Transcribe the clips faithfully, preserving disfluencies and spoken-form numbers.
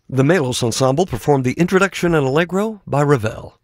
The Melos Ensemble performed the introduction and Allegro by Ravel.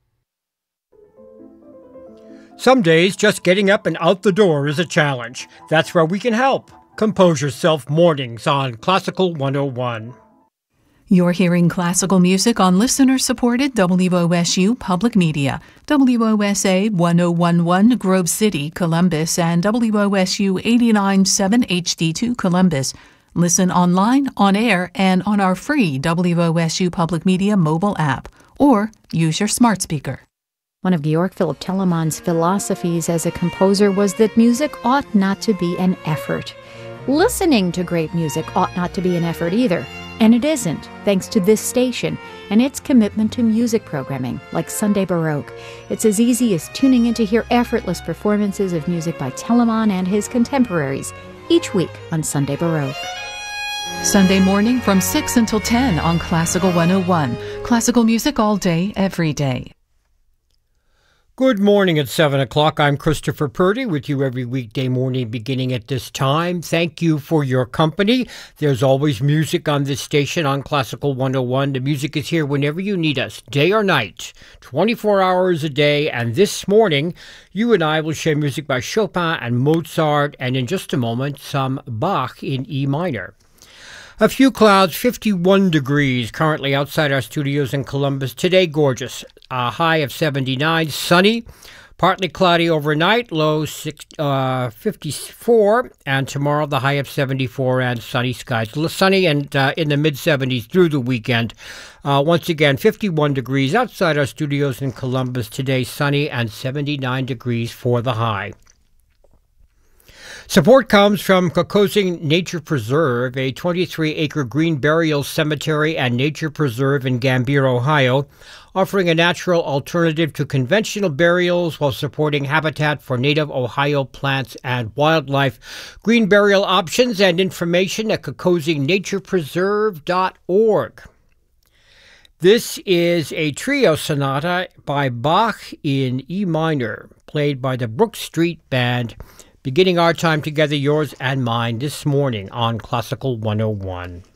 Some days, just getting up and out the door is a challenge. That's where we can help. Compose Yourself Mornings on Classical one oh one. You're hearing classical music on listener-supported W O S U Public Media, W O S A one oh one point one Grove City, Columbus, and W O S U eighty-nine point seven H D two Columbus. Listen online, on air, and on our free W O S U Public Media mobile app, or use your smart speaker. One of Georg Philipp Telemann's philosophies as a composer was that music ought not to be an effort. Listening to great music ought not to be an effort either. And it isn't, thanks to this station and its commitment to music programming, like Sunday Baroque. It's as easy as tuning in to hear effortless performances of music by Telemann and his contemporaries each week on Sunday Baroque. Sunday morning from six until ten on Classical one oh one. Classical music all day, every day. Good morning at seven o'clock. I'm Christopher Purdy with you every weekday morning beginning at this time. Thank you for your company. There's always music on this station on Classical one oh one. The music is here whenever you need us, day or night, twenty-four hours a day. And this morning, you and I will share music by Chopin and Mozart, and in just a moment, some Bach in E minor. A few clouds, fifty-one degrees currently outside our studios in Columbus. Today, gorgeous. A high of seventy-nine, sunny, partly cloudy overnight, low six, uh, fifty-four, and tomorrow the high of seventy-four and sunny skies. Sunny and uh, in the mid-seventies through the weekend. Uh, once again, fifty-one degrees outside our studios in Columbus. Today, sunny and seventy-nine degrees for the high. Support comes from Kokosing Nature Preserve, a twenty-three acre green burial cemetery and nature preserve in Gambier, Ohio, offering a natural alternative to conventional burials while supporting habitat for native Ohio plants and wildlife. Green burial options and information at kokosing nature preserve dot org. This is a trio sonata by Bach in E minor, played by the Brook Street Band, beginning our time together, yours and mine, this morning on Classical one oh one.